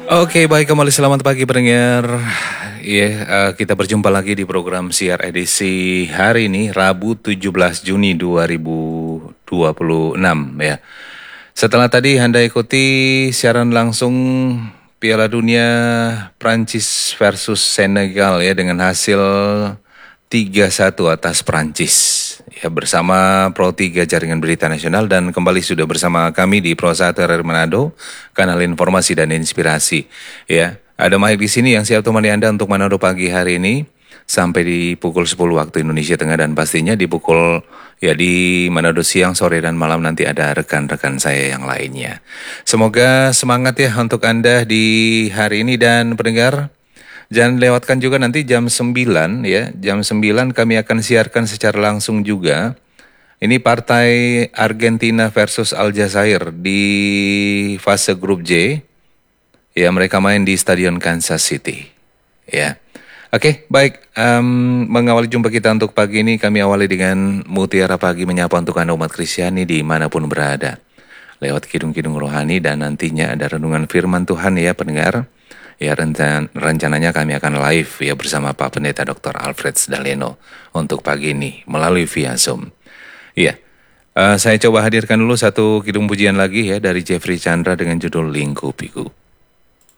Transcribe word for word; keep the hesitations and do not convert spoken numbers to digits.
Oke, baik, kembali selamat pagi pendengar. Iya, eh, kita berjumpa lagi di program Siar edisi hari ini, Rabu tujuh belas Juni dua ribu dua puluh enam ya. Setelah tadi Anda ikuti siaran langsung Piala Dunia Prancis versus Senegal ya dengan hasil tiga satu atas Prancis. Ya, bersama Pro tiga Jaringan Berita Nasional, dan kembali sudah bersama kami di Pro satu R R Manado, kanal informasi dan inspirasi. Ya, ada Mike di sini yang siap temani Anda untuk Manado pagi hari ini sampai di pukul sepuluh waktu Indonesia Tengah, dan pastinya di pukul ya di Manado siang, sore dan malam nanti ada rekan-rekan saya yang lainnya. Semoga semangat ya untuk Anda di hari ini, dan pendengar jangan lewatkan juga nanti jam sembilan ya. Jam sembilan kami akan siarkan secara langsung juga. Ini partai Argentina versus Aljazair di fase grup J. Ya, mereka main di Stadion Kansas City. Ya. Oke, baik. Um, mengawali jumpa kita untuk pagi ini, kami awali dengan Mutiara Pagi menyapa untuk Anda umat Kristiani dimanapun berada. Lewat kidung-kidung rohani, dan nantinya ada renungan firman Tuhan ya pendengar. Ya, rencan, rencananya kami akan live ya bersama Pak Pendeta doktor Alfred Daleno untuk pagi ini melalui via Zoom. Iya, uh, saya coba hadirkan dulu satu kidung pujian lagi ya dari Jeffrey Chandra dengan judul Lingkupiku.